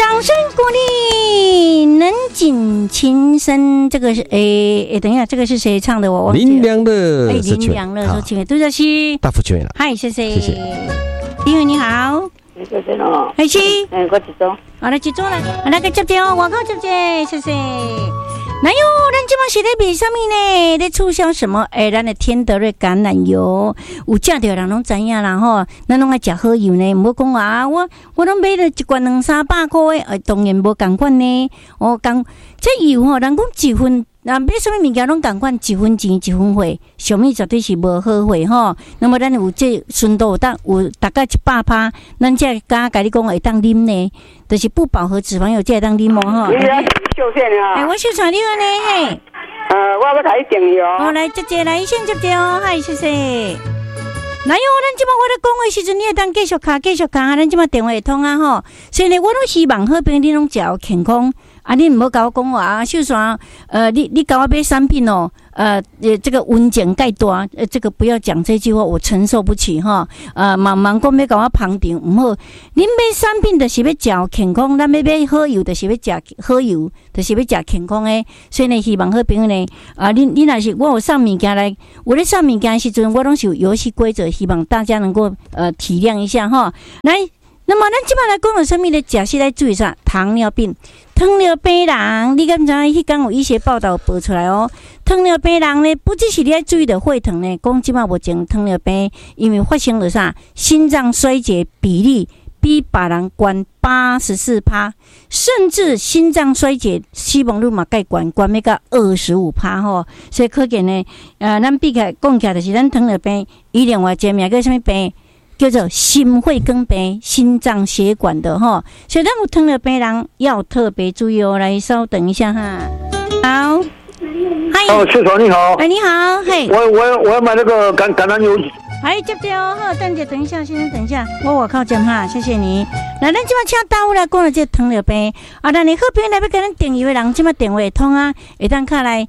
掌声鼓励，能紧情深。这个是等一下，这个是谁唱的？我忘记了。 林良乐， 林良乐说：“请问杜小西， 大福全了。 嗨，谢谢， 谢谢。 因为你好， 谢谢哦， 嗨，是， 我一组， 好来一组来，来个接接哦，外口接接，谢谢。哪有？咱今嘛是在卖什么呢？在促销什么？咱的天德瑞橄榄油，有食到人拢知影啦吼。咱拢爱食好油呢，唔好讲啊，我拢买了一罐200-300块的，当然无共款呢。这油吼，人讲一分。那买什么物件拢共款，1分钱1分货，小米绝对是无好货吼。那么咱有这纯度有大概100%，咱这甲你讲会当啉呢，就是不饱和脂肪有这当啉哦吼。 你要秀线啊？ 我秀传你了呢嘿。 我要甲你订油。 好，来接接来先接接哦，嗨，谢谢。哪有咱即马我咧讲的时阵，你会当继续卡，咱即马电话会通啊吼。所以呢，我都希望好朋友你拢食健康。你唔好甲我讲话秀传，你甲我买产品哦，这个文件介大，这个不要讲这句话，我承受不起哈。忙讲要甲我捧场，唔好。恁买产品就是要食健康，咱要买好油就是要食好油，就是要食健康的。所以呢，希望好朋友呢，你若是我有送物件来，我咧送物件的时阵，我拢是有游戏规则，希望大家能够体谅一下哈。来。那么，咱即摆来讲有啥物咧？食食来注意啥？糖尿病人，你敢知？迄天有医学报道报出来哦。糖尿病人呢，不只是你要注意的血糖呢，讲即摆无种糖尿病，因为发生了啥？心脏衰竭比例比别人高84%，甚至心脏衰竭死亡率嘛介高要到25%吼。所以可见呢，咱比起来讲起来就是咱糖尿病，伊另外一个名叫啥物病？叫做心血管病、心脏血管的哈，所以咱有糖尿病人要特别注意哦。来，稍等一下哈。好，嗨， 市长你好。 你好，嘿。 我要买那个橄榄油。 接着哦，好，蛋姐等一下，先生等一下，我靠讲哈，谢谢你。那咱今麦请大夫来讲了这糖尿病，咱你好朋友来要跟咱订油的人，今麦电话通啊，会当卡来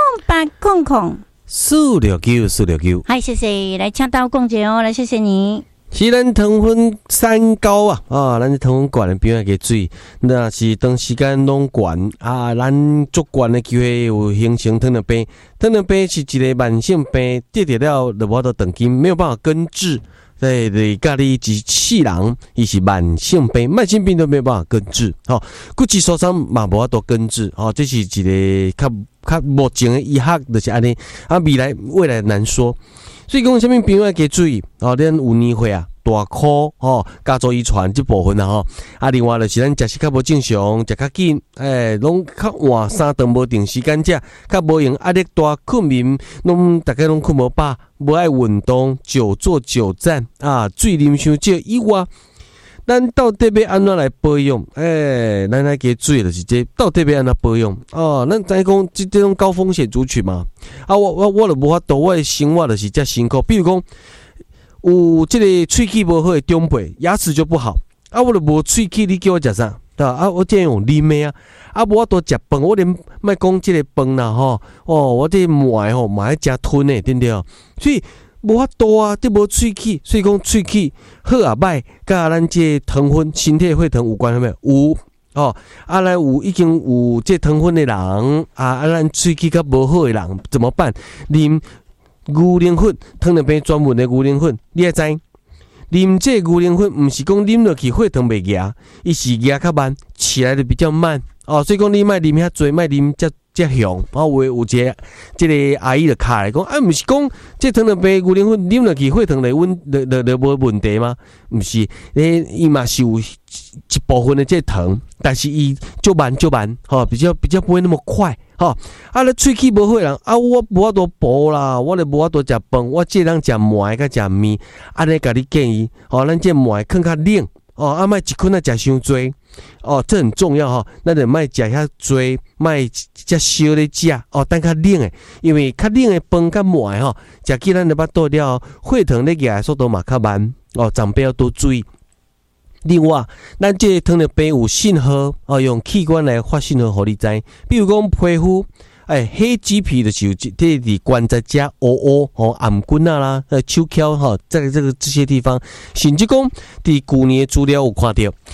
0800-469-469。 嗨，谢谢，来请大夫讲解哦，来谢谢你。 是咱糖分三高啊！咱糖分高的朋友要注意，那是长时间拢高咱足高的机会有形成糖尿病。糖尿病是一个慢性病，得了就无法度长期没有办法根治。对，家里一世人，伊是慢性病，慢性病都没有办法根治。骨质疏松嘛无法度根治。这是一个较目前的医学就是安尼。未来难说。所以讲，什么朋友要加注意咱有年岁大箍家族遗传这部分另外就是咱食食较无正常，食较紧，拢较晚3顿无定时间食，较无用压力大，困眠拢大概拢困无饱，无爱运动，久坐久站水啉伤少以外。咱到底要安怎来保养？咱来加注意就是这到底要安怎保养？咱知讲这种高风险族群嘛。我就无法度，我的生活就是遮辛苦。比如讲，有这个喙齿无好的长辈，牙齿就不好。我就无喙齿，你叫我食啥？我这样用啉的无法度食饭，我连莫讲这个饭啦我这糜嘛爱食吞的，对不对？所以。无法度得无喙齿，所以讲喙齿好歹，甲咱这糖分、身体血糖有关系没有？有咱有已经有这糖分的人咱喙齿较无好的人怎么办？啉牛奶粉，糖尿病专门的牛奶粉，你会知？啉这牛奶粉，毋是讲啉落去血糖袂压，伊是压较慢，起来的比较慢所以讲你莫啉遐多，莫啉遮凶有一个这个阿姨就卡来讲毋是讲这糖尿病牛奶粉啉落去血糖就无问题吗？毋是，伊嘛是有一部分的这糖，但是伊就慢比较不会那么快咱喙齿无好人我无法度补啦，我就无法度食饭，我这人食糜甲食面，安尼甲你建议咱这糜放较冷莫一困食伤多这很重要咱就莫食遐多，莫遮烧咧食等较冷的，因为较冷的饭甲糜食起咱的巴肚了，血糖咧压速度嘛较慢长辈要多注意。另外，咱这糖尿病有信号用器官来发信号，互你知，比如讲皮肤。黑鸡皮的就是这里关节加颔棍啦，手翘这些地方，甚至讲伫去年资料有看到，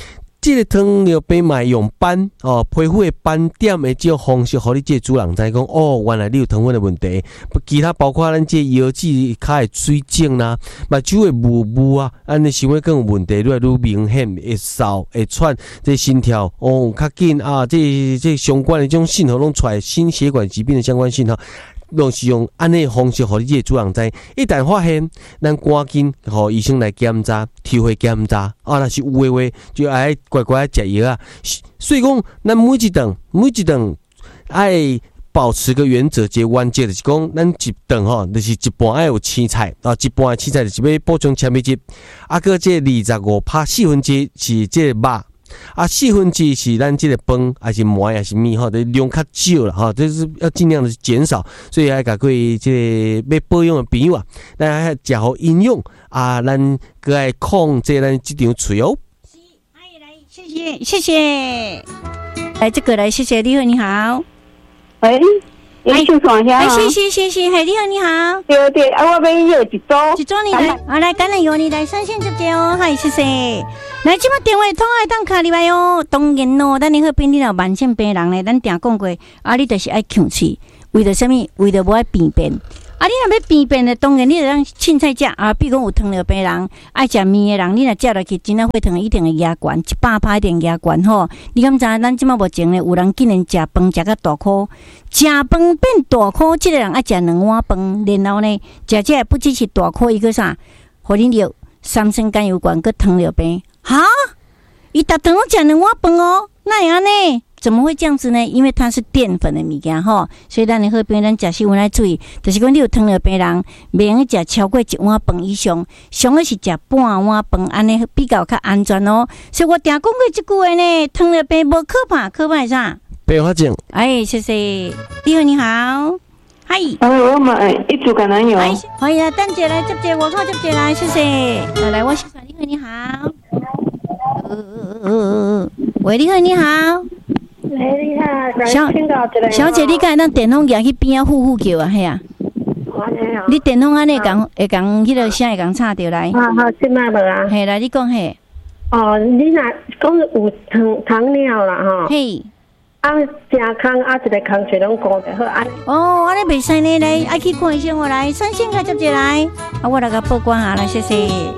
这个糖尿病嘛用斑皮肤的斑点的这种方式，互你这主人知讲原来你有糖分的问题。其他包括咱这腰子骹的水肿啦，目睭的雾啊，安尼想要更有问题，愈来愈明显，会嗽会喘，这心跳较紧啊，这相关的这种信号拢出来，心血管疾病的相关信号。拢是用安尼方式，互你这主人知。一旦发现，咱赶紧互医生来检查，抽血检查。若是有的话，就爱乖乖食药啊。所以讲，咱每一顿爱保持个原则，即原则就是讲，咱一顿就是一半爱有青菜一半的青菜就是要补充纤维质。个这25%，4%是这个肉。4%是咱这个饭，还是糜，还是面就量较少啦这是要尽量的减少。所以爱甲各位这个要保养的朋友咱爱食好营养咱搁爱控制咱这张嘴哦。 来，谢谢。来，这个来，谢谢你好，你好。 喂，你就说一下。 谢，你好，你好。 对，我要要一组你来，来，橄榄油你来上线直接哦，嗨，谢谢。来，即摆电话通爱当卡入来哦。当然咯，咱联合病理了慢性病人咧，咱定讲过你就是爱强气，为着什么？为着无爱便便。你若要便便咧，当然你就当凊彩食比如讲有糖尿病人爱食面的人，你若食落去，真正血糖一定会压悬，100%一定压悬吼。你敢知？咱即摆目前咧，有人竟然食饭食到大箍，食饭变大箍，即个人爱食2碗饭，然后呢，食这不只是大箍，伊个啥？互你有三酸甘油酐，佮糖尿病。伊逐顿拢食2碗饭哦，那会安尼？怎么会这样子呢？因为它是淀粉的物件吼，所以咱的好病人食食饭来注意，就是讲你有糖尿病人，袂用食超过1碗饭以上，上个是食半碗饭，安尼比较较安全哦。所以我定讲过这句话呢，糖尿病无可怕，可怕是啥？ 并发症。 谢谢。你好。嗨， 我买一组橄榄油。 可以啊，等姐来接姐，我靠接姐来，谢谢。来，我欣赏你好。喂，你好。 你好， 小姐，你敢当电筒举去边呼叫嘿啊？你电筒安尼会讲迄个声会讲插着来。 好，即摆无啊。 嘿，来你讲嘿。 你若讲有糖尿啦吼。 嘿。 正空一个空嘴拢顾得好安尼袂使呢，来爱去看医生来，上线开接来，我来甲报关下来，谢谢。